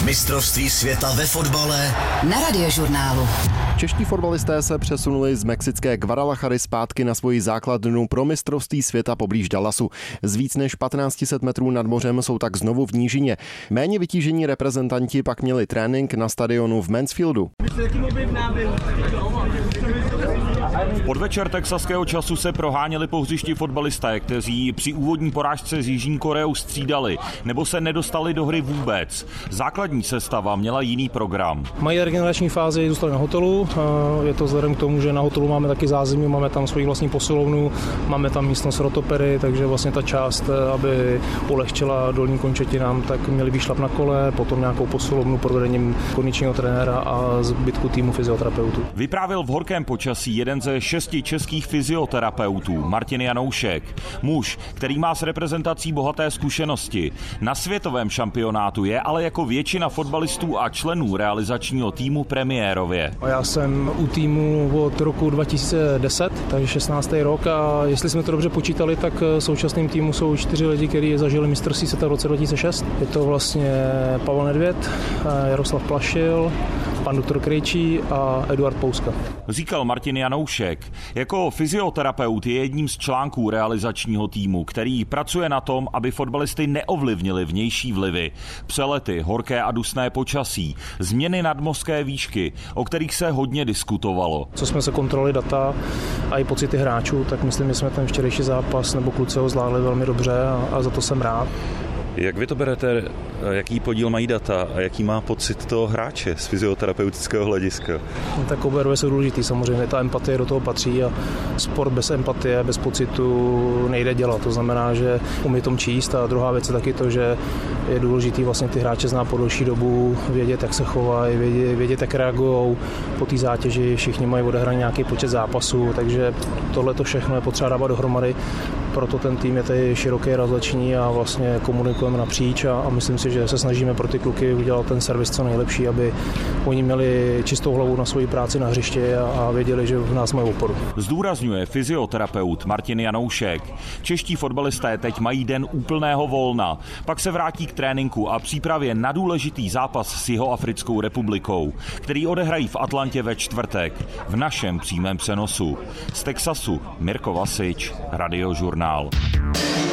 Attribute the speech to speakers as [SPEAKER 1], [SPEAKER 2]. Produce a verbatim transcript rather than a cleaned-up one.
[SPEAKER 1] Mistrovství světa ve fotbale
[SPEAKER 2] na Radiožurnálu.
[SPEAKER 3] Čeští fotbalisté se přesunuli z mexické Guadalajary zpátky na svoji základnu pro mistrovství světa poblíž Dallasu. Z víc než patnáct set metrů nad mořem jsou tak znovu v nížině. Méně vytížení reprezentanti pak měli trénink na stadionu v Mansfieldu.
[SPEAKER 4] V podvečer texaského času se proháněli po hřišti fotbalisté, kteří při úvodní porážce s Jižní Koreou střídali nebo se nedostali do hry vůbec. Základní sestava měla jiný program.
[SPEAKER 5] Mají regenerační fázi, zůstali na hotelu. Je to vzhledem k tomu, že na hotelu máme taky zázemí, máme tam svoji vlastní posilovnu, máme tam místnost rotopery, takže vlastně ta část, aby ulehčila dolní končetinám, tak měli výšlap na kole, potom nějakou posilovnu pod vedením kondičního trenéra a zbytku týmu fyzioterapeutů.
[SPEAKER 4] Vyprávěl v horkém počasí jeden ze šesti českých fyzioterapeutů, Martin Janoušek. Muž, který má s reprezentací bohaté zkušenosti. Na světovém šampionátu je ale jako většina fotbalistů a členů realizačního týmu premiérově.
[SPEAKER 5] Já jsem u týmu od roku dva tisíce deset, takže šestnáctý rok, a jestli jsme to dobře počítali, tak současným týmu jsou čtyři lidi, kteří zažili mistrovství světa v roce dva tisíce šest. Je to vlastně Pavel Nedvěd, Jaroslav Plašil, pan doktor Krejčí a Eduard Pouska.
[SPEAKER 4] Říkal Martin Janoušek. Jako fyzioterapeut je jedním z článků realizačního týmu, který pracuje na tom, aby fotbalisty neovlivnili vnější vlivy. Přelety, horké a dusné počasí, změny nadmořské výšky, o kterých se hodně diskutovalo.
[SPEAKER 5] Co jsme se kontrolovali data a i pocity hráčů, tak myslím, že jsme ten včerejší zápas nebo kluci ho zvládli velmi dobře a, a za to jsem rád.
[SPEAKER 6] Jak vy to berete, jaký podíl mají data a jaký má pocit toho hráče z fyzioterapeutického hlediska?
[SPEAKER 5] No, tak obě dvě jsou důležitý, samozřejmě ta empatie do toho patří a sport bez empatie, bez pocitu nejde dělat. To znamená, že umí tom číst, a druhá věc je taky to, že je důležitý vlastně ty hráče znát po delší dobu, vědět, jak se chovají, vědět, vědět jak reagují po té zátěži, všichni mají odehraný nějaký počet zápasů, takže tohle to všechno je potřeba dávat dohromady. Proto ten tým je tady široký, rozleční a vlastně komunikujeme napříč a, a myslím si, že se snažíme pro ty kluky udělat ten servis co nejlepší, aby oni měli čistou hlavu na svoji práci na hřišti a, a věděli, že v nás mají oporu.
[SPEAKER 4] Zdůrazňuje fyzioterapeut Martin Janoušek. Čeští fotbalisté teď mají den úplného volna, pak se vrátí k tréninku a přípravě na důležitý zápas s Jihoafrickou republikou, který odehrají v Atlantě ve čtvrtek v našem přímém přenosu. Z Texasu Mirko Vasič, Radiožurnál.